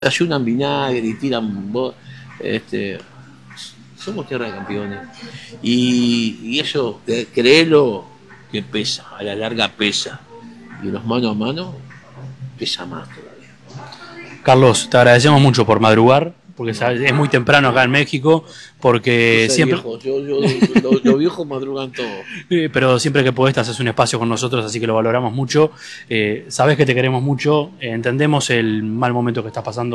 Ayunan vinagre y tiran somos tierra de campeones y eso, créelo, que pesa, a la larga pesa, y los mano a mano pesa más todavía. Carlos, te agradecemos mucho por madrugar, porque es muy temprano acá en México, porque siempre, Viejo, los viejos madrugan todo. pero siempre que podés te haces un espacio con nosotros, así que lo valoramos mucho. Sabés que te queremos mucho, entendemos el mal momento que estás pasando.